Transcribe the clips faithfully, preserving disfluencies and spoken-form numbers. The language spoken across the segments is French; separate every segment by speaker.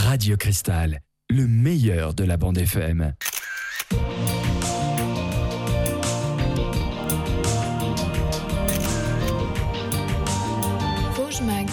Speaker 1: Radio Cristal, le meilleur de la bande F M.
Speaker 2: Vosges Mag.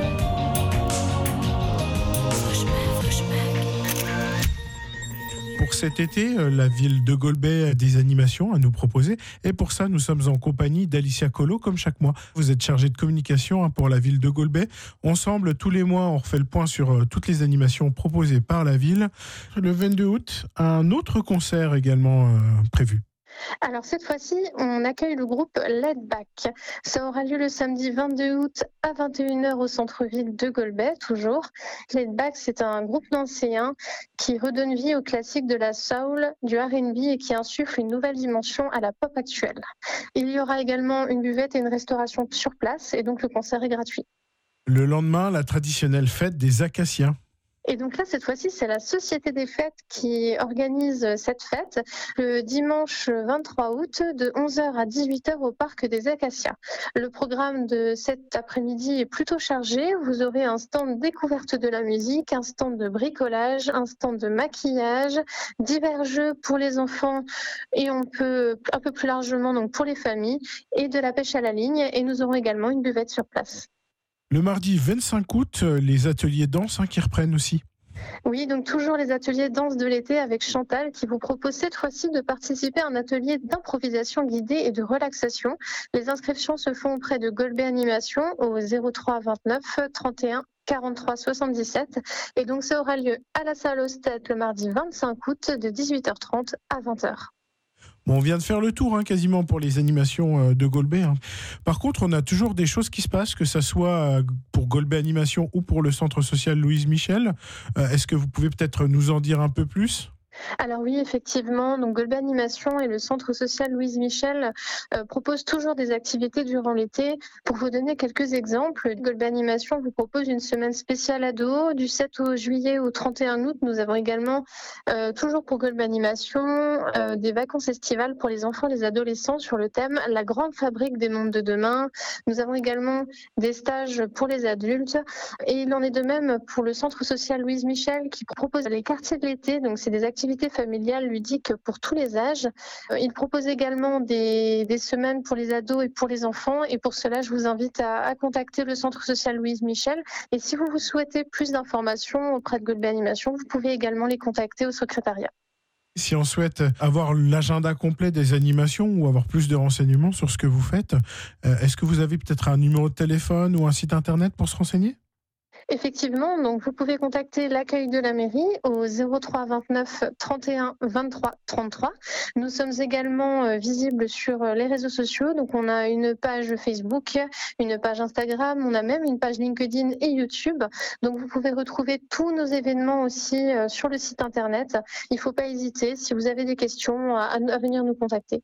Speaker 3: Pour cet été, la ville de Golbet a des animations à nous proposer et pour ça, nous sommes en compagnie d'Alicia Colo comme chaque mois. Vous êtes chargée de communication pour la ville de Golbet. Ensemble, tous les mois, on refait le point sur toutes les animations proposées par la ville. Le vingt-deux août, un autre concert également euh, prévu.
Speaker 4: Alors cette fois-ci, on accueille le groupe Laid Back. Ça aura lieu le samedi vingt-deux août à vingt et une heures au centre-ville de Golbet, toujours. Laid Back, c'est un groupe nancéen qui redonne vie aux classiques de la soul, du R and B et qui insuffle une nouvelle dimension à la pop actuelle. Il y aura également une buvette et une restauration sur place et donc le concert est gratuit. Le
Speaker 3: lendemain, la traditionnelle fête des Acaciens.
Speaker 4: Et donc là, cette fois-ci, c'est la Société des Fêtes qui organise cette fête le dimanche vingt-trois août de onze heures à dix-huit heures au Parc des Acacias. Le programme de cet après-midi est plutôt chargé. Vous aurez un stand découverte de la musique, un stand de bricolage, un stand de maquillage, divers jeux pour les enfants et on peut un peu plus largement donc pour les familles et de la pêche à la ligne. Et nous aurons également une buvette sur place.
Speaker 3: Le mardi vingt-cinq août, les ateliers danse hein, qui reprennent aussi.
Speaker 4: Oui, donc toujours les ateliers danse de l'été avec Chantal qui vous propose cette fois-ci de participer à un atelier d'improvisation guidée et de relaxation. Les inscriptions se font auprès de Golbet Animation au zéro trois vingt-neuf trente et un quarante-trois soixante-dix-sept et donc ça aura lieu à la salle Ostet le mardi vingt-cinq août de dix-huit heures trente à vingt heures.
Speaker 3: Bon, on vient de faire le tour hein, quasiment pour les animations de Golbet. Hein. Par contre, on a toujours des choses qui se passent, que ce soit pour Golbet Animation ou pour le centre social Louise Michel. Euh, est-ce que vous pouvez peut-être nous en dire un peu plus ?
Speaker 4: Alors oui, effectivement, donc Golbet Animation et le centre social Louise Michel euh, proposent toujours des activités durant l'été. Pour vous donner quelques exemples, Golbet Animation vous propose une semaine spéciale ado du sept juillet au trente et un août. Nous avons également, euh, toujours pour Golbet Animation, euh, des vacances estivales pour les enfants et les adolescents sur le thème La grande fabrique des mondes de demain. Nous avons également des stages pour les adultes et il en est de même pour le centre social Louise Michel qui propose les quartiers de l'été. Donc c'est des activités familiale ludique pour tous les âges. Il propose également des, des semaines pour les ados et pour les enfants et pour cela je vous invite à, à contacter le centre social Louise Michel et si vous, vous souhaitez plus d'informations auprès de Golbet Animation, vous pouvez également les contacter au secrétariat.
Speaker 3: Si on souhaite avoir l'agenda complet des animations ou avoir plus de renseignements sur ce que vous faites, est-ce que vous avez peut-être un numéro de téléphone ou un site internet pour se renseigner ?
Speaker 4: Effectivement, donc vous pouvez contacter l'accueil de la mairie au zéro trois vingt-neuf trente et un vingt-trois trente-trois. Nous sommes également euh, visibles sur les réseaux sociaux. Donc on a une page Facebook, une page Instagram, on a même une page LinkedIn et YouTube. Donc vous pouvez retrouver tous nos événements aussi euh, sur le site internet. Il ne faut pas hésiter si vous avez des questions à, à venir nous contacter.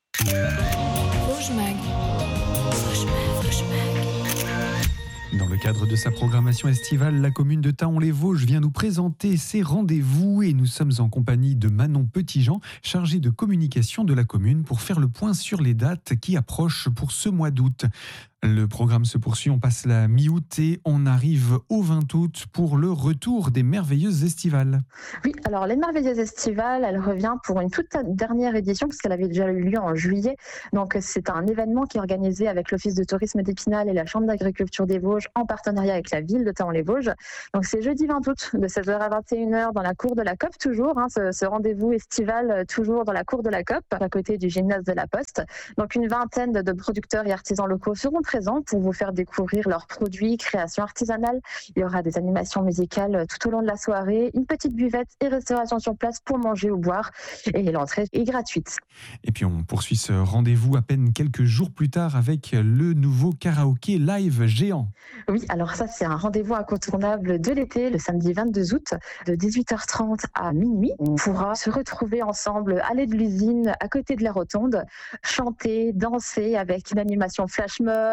Speaker 2: Vosges Mag.
Speaker 5: Dans le cadre de sa programmation estivale, la commune de Thaon-les-Vosges vient nous présenter ses rendez-vous et nous sommes en compagnie de Manon Petitjean, chargée de communication de la commune pour faire le point sur les dates qui approchent pour ce mois d'août. Le programme se poursuit, on passe la mi-août et on arrive au vingt août pour le retour des Merveilleuses Estivales.
Speaker 6: Oui, alors les Merveilleuses Estivales, elle revient pour une toute dernière édition puisqu'elle avait déjà eu lieu en juillet. Donc c'est un événement qui est organisé avec l'Office de tourisme d'Épinal et la Chambre d'agriculture des Vosges en partenariat avec la ville de Thaon-les-Vosges. Donc c'est jeudi vingt août de seize heures à vingt et une heures dans la cour de la C O P toujours, hein, ce, ce rendez-vous estival toujours dans la cour de la C O P à côté du gymnase de la Poste. Donc une vingtaine de producteurs et artisans locaux seront présents pour vous faire découvrir leurs produits, créations artisanales. Il y aura des animations musicales tout au long de la soirée, une petite buvette et restauration sur place pour manger ou boire. Et l'entrée est gratuite.
Speaker 5: Et puis on poursuit ce rendez-vous à peine quelques jours plus tard avec le nouveau karaoké live géant.
Speaker 6: Oui, alors ça c'est un rendez-vous incontournable de l'été, le samedi vingt-deux août, de dix-huit heures trente à minuit. On pourra se retrouver ensemble allée de l'usine, à côté de la rotonde, chanter, danser avec une animation flash mob,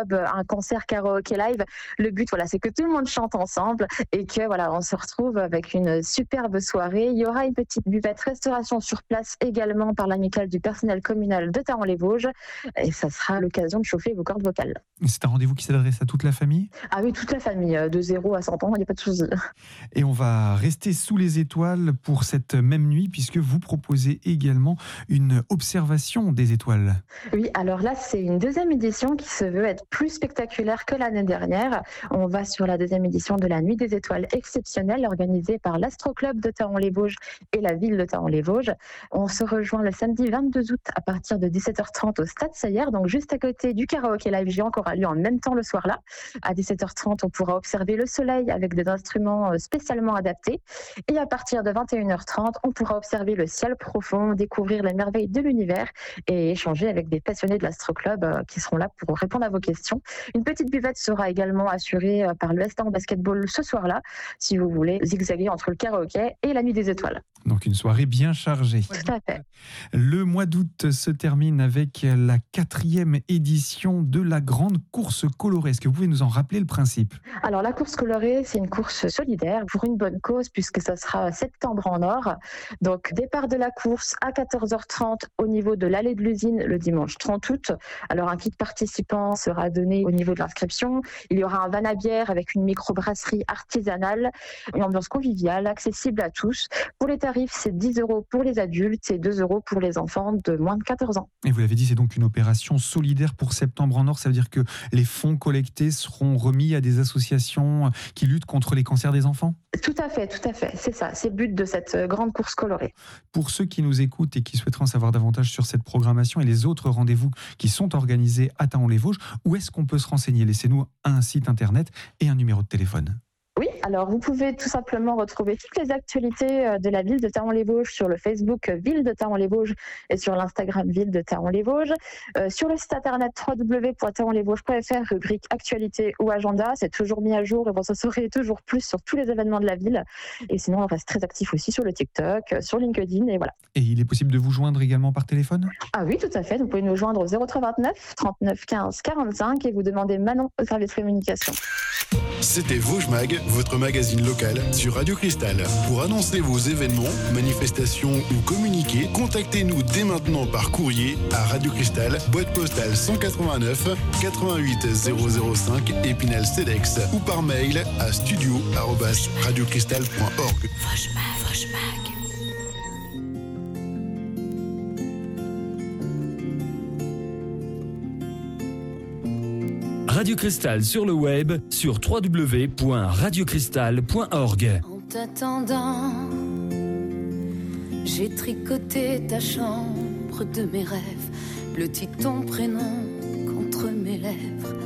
Speaker 6: Club, un concert karaoké live. Le but, voilà, c'est que tout le monde chante ensemble et que voilà, on se retrouve avec une superbe soirée. Il y aura une petite buvette restauration sur place également par l'amicale du personnel communal de Thaon-les-Vosges et ça sera l'occasion de chauffer vos cordes vocales.
Speaker 5: C'est un rendez-vous qui s'adresse à toute la famille ?
Speaker 6: Ah oui, toute la famille, de zéro à cent ans, il n'y a pas de souci.
Speaker 5: Et on va rester sous les étoiles pour cette même nuit puisque vous proposez également une observation des étoiles.
Speaker 6: Oui, alors là, c'est une deuxième édition qui se veut être plus spectaculaire que l'année dernière. On va sur la deuxième édition de la Nuit des étoiles exceptionnelle organisée par l'Astro Club de Thaon-les-Vosges et la ville de Thaon-les-Vosges. On se rejoint le samedi vingt-deux août à partir de dix-sept heures trente au Stade Sayer, donc juste à côté du karaoké live géant qui aura lieu en même temps le soir-là. À dix-sept heures trente, on pourra observer le soleil avec des instruments spécialement adaptés. Et à partir de vingt et une heures trente, on pourra observer le ciel profond, découvrir les merveilles de l'univers et échanger avec des passionnés de l'Astro Club qui seront là pour répondre à vos questions. Une petite buvette sera également assurée par le West Ham Basketball ce soir-là, si vous voulez zigzaguer entre le karaoké et la Nuit des étoiles.
Speaker 5: Donc une soirée bien chargée.
Speaker 6: Tout à fait.
Speaker 5: Le mois d'août se termine avec la quatrième édition de la grande course colorée. Est-ce que vous pouvez nous en rappeler le principe ?
Speaker 6: Alors la course colorée, c'est une course solidaire pour une bonne cause puisque ça sera septembre en or. Donc départ de la course à quatorze heures trente au niveau de l'allée de l'usine le dimanche trente août. Alors un kit participant sera donné au niveau de l'inscription. Il y aura un van à bière avec une microbrasserie artisanale, une ambiance conviviale, accessible à tous. Pour les tarifs, c'est dix euros pour les adultes et deux euros pour les enfants de moins de quatorze ans.
Speaker 5: Et vous l'avez dit, c'est donc une opération solidaire pour Septembre en Or. Ça veut dire que les fonds collectés seront remis à des associations qui luttent contre les cancers des enfants ?
Speaker 6: Tout à fait, tout à fait. C'est ça, c'est le but de cette grande course colorée.
Speaker 5: Pour ceux qui nous écoutent et qui souhaiteraient en savoir davantage sur cette programmation et les autres rendez-vous qui sont organisés à Thaon-les-Vosges, où est-ce qu'on peut se renseigner ? Laissez-nous un site internet et un numéro de téléphone.
Speaker 6: Oui, alors vous pouvez tout simplement retrouver toutes les actualités de la ville de Thaon-les-Vosges sur le Facebook Ville de Thaon-les-Vosges et sur l'Instagram Ville de Thaon-les-Vosges. Euh, sur le site internet w w w point thaon les vosges point f r, rubrique actualité ou agenda, c'est toujours mis à jour et vous en saurez toujours plus sur tous les événements de la ville. Et sinon, on reste très actif aussi sur le TikTok, sur LinkedIn et voilà.
Speaker 5: Et il est possible de vous joindre également par téléphone ?
Speaker 6: Ah oui, tout à fait. Vous pouvez nous joindre au zéro trois vingt-neuf trente-neuf quinze quarante-cinq et vous demander Manon au service communication.
Speaker 7: C'était Vosges Mag, votre magazine local sur Radio Cristal. Pour annoncer vos événements, manifestations ou communiquer, contactez-nous dès maintenant par courrier à Radio Cristal, boîte postale cent quatre-vingt-neuf quatre-vingt-huit zéro zéro cinq Épinal Cedex ou par mail à studio arobase radiocristal point org.
Speaker 2: Vosges Mag, Vosges Mag.
Speaker 1: Radio Cristal sur le web sur w w w point radio cristal point org.
Speaker 2: En t'attendant, j'ai tricoté ta chambre de mes rêves, bleuti ton prénom contre mes lèvres.